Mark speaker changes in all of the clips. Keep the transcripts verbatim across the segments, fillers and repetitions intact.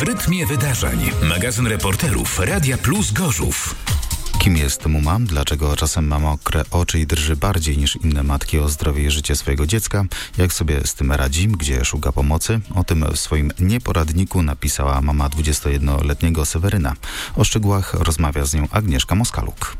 Speaker 1: W rytmie wydarzeń. Magazyn reporterów Radia Plus Gorzów.
Speaker 2: Kim jest Muma? Dlaczego czasem ma mokre oczy i drży bardziej niż inne matki o zdrowie i życie swojego dziecka? Jak sobie z tym radzi? Gdzie szuka pomocy? O tym w swoim nieporadniku napisała mama dwudziestojednoletniego Seweryna. O szczegółach rozmawia z nią Agnieszka Moskaluk.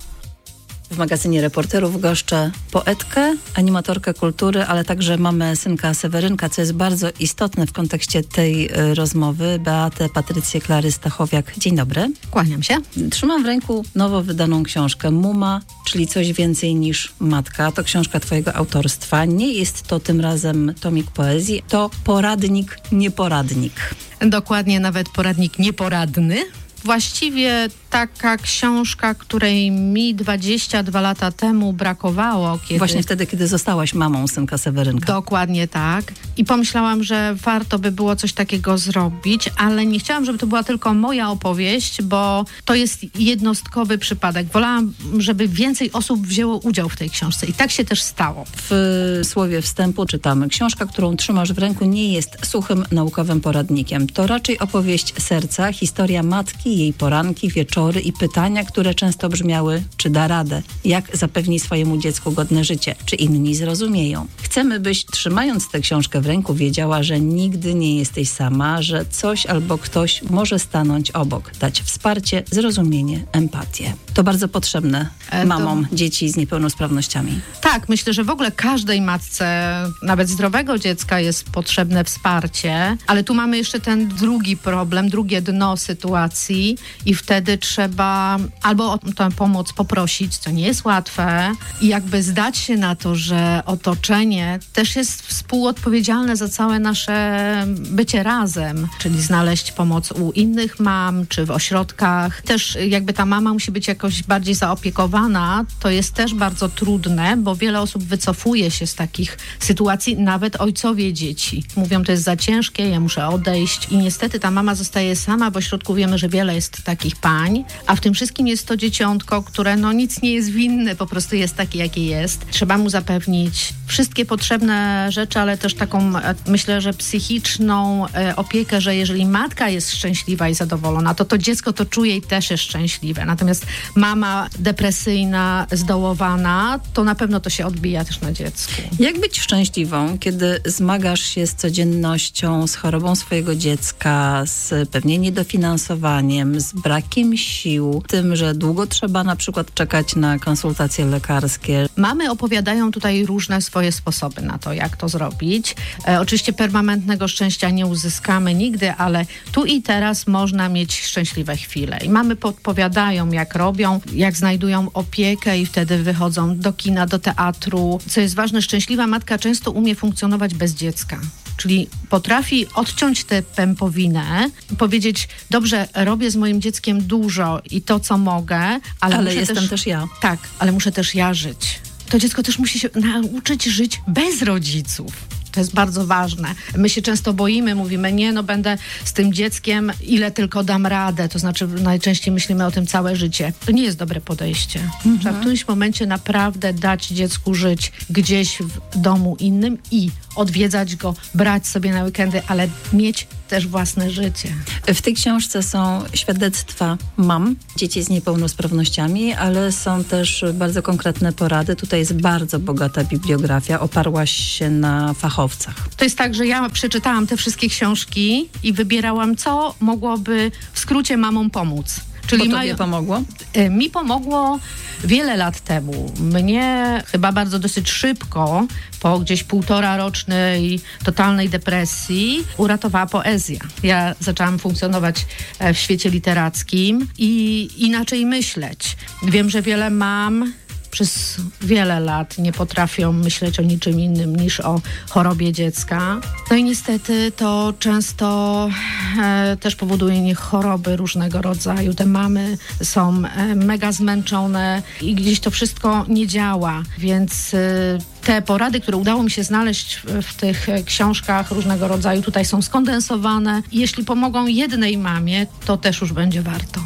Speaker 3: W magazynie reporterów goszczę poetkę, animatorkę kultury, ale także mamę synka Sewerynka, co jest bardzo istotne w kontekście tej y, rozmowy. Beatę Patrycję Klary Stachowiak. Dzień dobry.
Speaker 4: Kłaniam się.
Speaker 3: Trzymam w ręku nowo wydaną książkę Muma, czyli coś więcej niż matka. To książka twojego autorstwa. Nie jest to tym razem tomik poezji, to poradnik, nieporadnik.
Speaker 4: Dokładnie, nawet poradnik nieporadny. Właściwie taka książka, której mi dwadzieścia dwa lata temu brakowało. Kiedy...
Speaker 3: Właśnie wtedy, kiedy zostałaś mamą synka Sewerynka.
Speaker 4: Dokładnie tak. I pomyślałam, że warto by było coś takiego zrobić, ale nie chciałam, żeby to była tylko moja opowieść, bo to jest jednostkowy przypadek. Wolałam, żeby więcej osób wzięło udział w tej książce. I tak się też stało.
Speaker 3: W słowie wstępu czytamy: książka, którą trzymasz w ręku, nie jest suchym naukowym poradnikiem. To raczej opowieść serca, historia matki, jej poranki, wieczory i pytania, które często brzmiały: czy da radę? Jak zapewni swojemu dziecku godne życie? Czy inni zrozumieją? Chcemy, byś, trzymając tę książkę w ręku, wiedziała, że nigdy nie jesteś sama, że coś albo ktoś może stanąć obok, dać wsparcie, zrozumienie, empatię. To bardzo potrzebne
Speaker 4: E,
Speaker 3: mamom
Speaker 4: to...
Speaker 3: dzieci z niepełnosprawnościami.
Speaker 4: Tak, myślę, że w ogóle każdej matce, nawet zdrowego dziecka, jest potrzebne wsparcie, ale tu mamy jeszcze ten drugi problem, drugie dno sytuacji i wtedy trzeba albo o tę pomoc poprosić, co nie jest łatwe, i jakby zdać się na to, że otoczenie też jest współodpowiedzialne za całe nasze bycie razem, czyli znaleźć pomoc u innych mam, czy w ośrodkach. Też jakby ta mama musi być jakoś bardziej zaopiekowana. To jest też bardzo trudne, bo wiele osób wycofuje się z takich sytuacji, nawet ojcowie dzieci. Mówią, to jest za ciężkie, ja muszę odejść, i niestety ta mama zostaje sama. W ośrodku wiemy, że wiele jest takich pań, a w tym wszystkim jest to dzieciątko, które no nic nie jest winne, po prostu jest takie, jakie jest. Trzeba mu zapewnić wszystkie potrzebne rzeczy, ale też taką, myślę, że psychiczną e, opiekę, że jeżeli matka jest szczęśliwa i zadowolona, to to dziecko to czuje i też jest szczęśliwe. Natomiast mama depresyjna, zdołowana, to na pewno to się odbija też na dziecku.
Speaker 3: Jak być szczęśliwą, kiedy zmagasz się z codziennością, z chorobą swojego dziecka, z pewnie niedofinansowaniem, z brakiem sił, tym, że długo trzeba na przykład czekać na konsultacje lekarskie?
Speaker 4: Mamy opowiadają tutaj różne swoje sposoby na to, jak to zrobić. E, oczywiście permanentnego szczęścia nie uzyskamy nigdy, ale tu i teraz można mieć szczęśliwe chwile. I mamy podpowiadają, jak robią, jak znajdują opiekę i wtedy wychodzą do kina, do teatru. Co jest ważne, szczęśliwa matka często umie funkcjonować bez dziecka. Czyli potrafi odciąć tę pępowinę i powiedzieć: dobrze, robię z moim dzieckiem dużo i to, co mogę, ale,
Speaker 3: Ale
Speaker 4: muszę
Speaker 3: jestem
Speaker 4: też,
Speaker 3: też ja.
Speaker 4: Tak, ale muszę też ja żyć. To dziecko też musi się nauczyć żyć bez rodziców. To jest bardzo ważne. My się często boimy, mówimy: nie, no będę z tym dzieckiem, ile tylko dam radę. To znaczy najczęściej myślimy o tym całe życie. To nie jest dobre podejście. Mhm. Trzeba w którymś momencie naprawdę dać dziecku żyć gdzieś w domu innym i odwiedzać go, brać sobie na weekendy, ale mieć też własne życie.
Speaker 3: W tej książce są świadectwa mam, dzieci z niepełnosprawnościami, ale są też bardzo konkretne porady. Tutaj jest bardzo bogata bibliografia. Oparłaś się na fachowcach.
Speaker 4: To jest tak, że ja przeczytałam te wszystkie książki i wybierałam, co mogłoby w skrócie mamom pomóc.
Speaker 3: Czyli tobie mają... pomogło?
Speaker 4: Mi pomogło wiele lat temu. Mnie chyba bardzo dosyć szybko, po gdzieś półtora rocznej totalnej depresji, uratowała poezja. Ja zaczęłam funkcjonować w świecie literackim i inaczej myśleć. Wiem, że wiele mam przez wiele lat nie potrafią myśleć o niczym innym niż o chorobie dziecka. No i niestety to często e, też powoduje nie choroby różnego rodzaju. Te mamy są e, mega zmęczone i gdzieś to wszystko nie działa, więc e, te porady, które udało mi się znaleźć w, w tych książkach różnego rodzaju, tutaj są skondensowane. I jeśli pomogą jednej mamie, to też już będzie warto.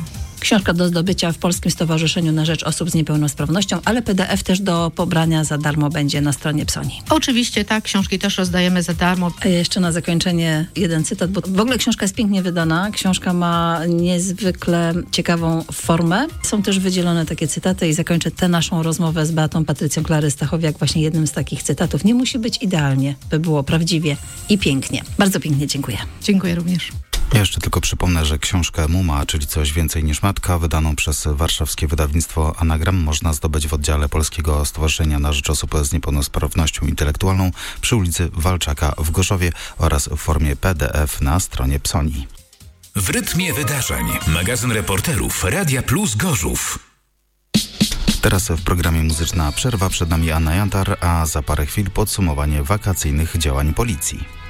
Speaker 3: Książka do zdobycia w Polskim Stowarzyszeniu na Rzecz Osób z Niepełnosprawnością, ale P D F też do pobrania za darmo będzie na stronie Psoni.
Speaker 4: Oczywiście tak, książki też rozdajemy za darmo.
Speaker 3: A jeszcze na zakończenie jeden cytat, bo w ogóle książka jest pięknie wydana. Książka ma niezwykle ciekawą formę. Są też wydzielone takie cytaty i zakończę tę naszą rozmowę z Beatą Patrycją Klary Stachowiak właśnie jednym z takich cytatów. Nie musi być idealnie, by było prawdziwie i pięknie. Bardzo pięknie dziękuję.
Speaker 4: Dziękuję również.
Speaker 2: Ja jeszcze tylko przypomnę, że książkę Muma, czyli Coś więcej niż matka, wydaną przez warszawskie wydawnictwo Anagram, można zdobyć w oddziale Polskiego Stowarzyszenia na Rzecz Osób z Niepełnosprawnością Intelektualną przy ulicy Walczaka w Gorzowie oraz w formie P D F na stronie Psoni.
Speaker 1: W rytmie wydarzeń. Magazyn reporterów Radia Plus Gorzów.
Speaker 2: Teraz w programie Muzyczna Przerwa, przed nami Anna Jantar, a za parę chwil podsumowanie wakacyjnych działań policji.